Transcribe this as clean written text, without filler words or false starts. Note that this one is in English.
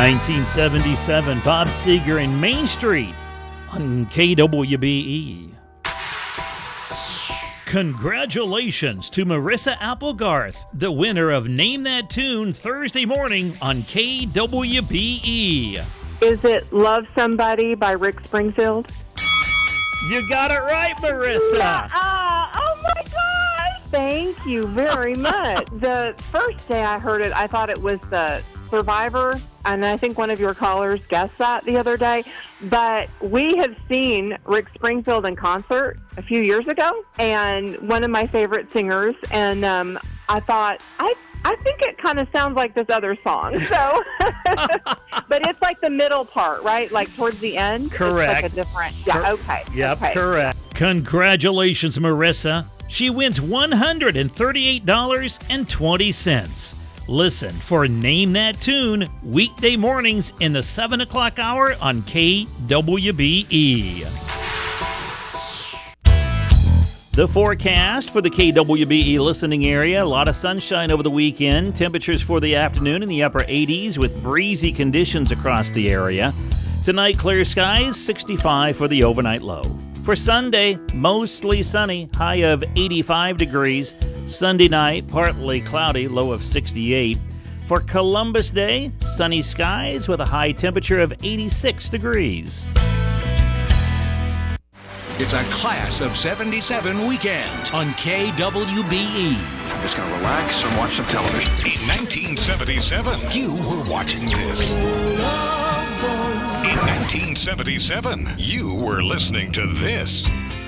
1977, Bob Seger and Main Street on KWBE. Congratulations to Marissa Applegarth, the winner of Name That Tune Thursday morning on KWBE. Is it Love Somebody by Rick Springfield? You got it right, Marissa. Oh my gosh! Thank you very much. The first day I heard it, I thought it was the Survivor, and I think one of your callers guessed that the other day. But we have seen Rick Springfield in concert a few years ago, and one of my favorite singers, and I thought, I think it kind of sounds like this other song. So, but it's like the middle part, right? Like towards the end. Correct. It's like a different. Yeah. Okay. Yep. Okay. Correct. Congratulations, Marissa. She wins $138.20. Listen for Name That Tune weekday mornings in the 7 o'clock hour on KWBE. The forecast for the KWBE listening area, a lot of sunshine over the weekend. Temperatures for the afternoon in the upper 80s with breezy conditions across the area. Tonight, clear skies, 65 for the overnight low. For Sunday, mostly sunny, high of 85 degrees. Sunday night, partly cloudy, low of 68. For Columbus Day, sunny skies with a high temperature of 86 degrees. It's a Class of 77 weekend on KWBE. I'm just going to relax and watch some television. In 1977, you were watching this. In 1977, you were listening to this.